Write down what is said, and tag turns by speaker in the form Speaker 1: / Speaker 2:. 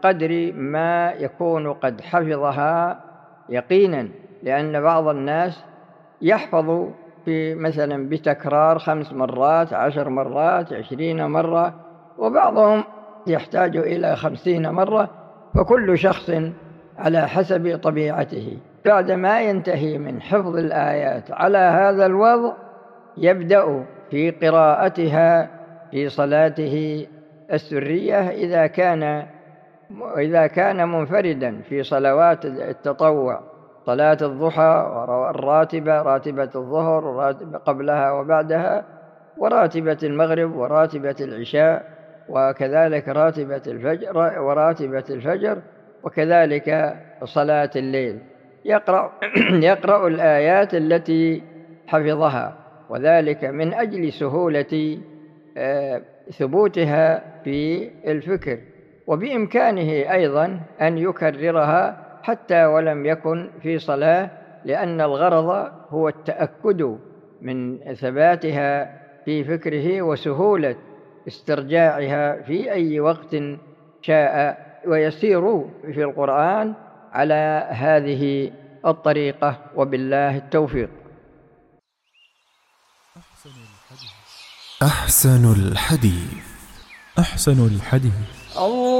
Speaker 1: قدر ما يكون قد حفظها يقينا، لأن بعض الناس يحفظ في مثلا بتكرار 5 مرات 10 مرات 20 مرة، وبعضهم يحتاج إلى 50 مرة، فكل شخص على حسب طبيعته. بعدما ينتهي من حفظ الآيات على هذا الوضع يبدأ في قراءتها في صلاته السرية إذا كان منفردا في صلوات التطوع، صلاة الضحى والراتبة، راتبة الظهر وراتبة قبلها وبعدها، وراتبة المغرب وراتبة العشاء، وكذلك وراتبة الفجر، وكذلك صلاة الليل. يقرأ الآيات التي حفظها، وذلك من أجل سهولة ثبوتها في الفكر، وبإمكانه أيضا أن يكررها حتى ولم يكن في صلاة، لأن الغرض هو التأكد من ثباتها في فكره وسهولة استرجاعها في أي وقت شاء. ويسير في القرآن على هذه الطريقة، وبالله التوفيق.
Speaker 2: أحسن الحديث.